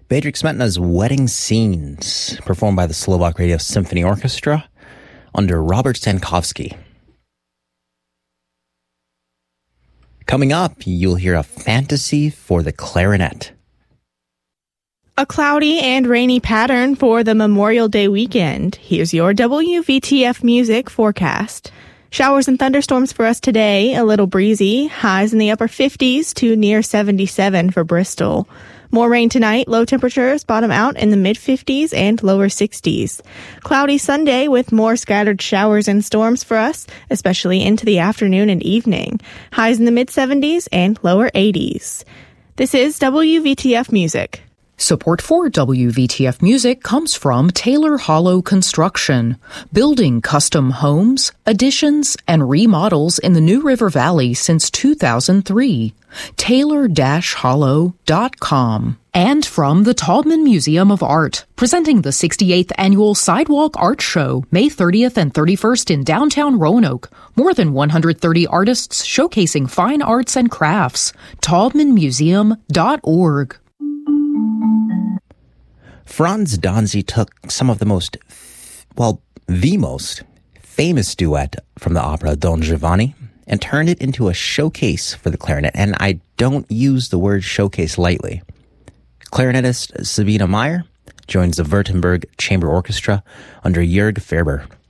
Bedřich Smetana's Wedding Scenes, performed by the Slovak Radio Symphony Orchestra under Robert Stankovsky. Coming up, you'll hear a fantasy for the clarinet. A cloudy and rainy pattern for the Memorial Day weekend. Here's your WVTF music forecast. Showers and thunderstorms for us today, a little breezy, highs in the upper 50s to near 77 for Bristol. More rain tonight, low temperatures bottom out in the mid-50s and lower 60s. Cloudy Sunday with more scattered showers and storms for us, especially into the afternoon and evening. Highs in the mid-70s and lower 80s. This is WVTF Music. Support for WVTF Music comes from Taylor Hollow Construction, building custom homes, additions, and remodels in the New River Valley since 2003. Taylor-Hollow.com. And from the Taubman Museum of Art, presenting the 68th Annual Sidewalk Art Show, May 30th and 31st in downtown Roanoke. More than 130 artists showcasing fine arts and crafts. TaubmanMuseum.org. Franz Danzy took some of the most famous duet from the opera Don Giovanni and turned it into a showcase for the clarinet, and I don't use the word showcase lightly. Clarinetist Sabina Meyer joins the Württemberg Chamber Orchestra under Jörg Ferber.